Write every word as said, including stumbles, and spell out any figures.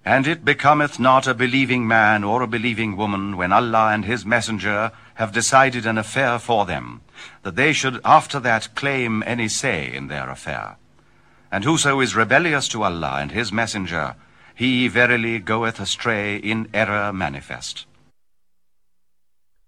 And it becometh not a believing man or a believing woman, when Allah and his messenger have decided an affair for them, that they should after that claim any say in their affair. And whoso is rebellious to Allah and his messenger, he verily goeth astray in error manifest.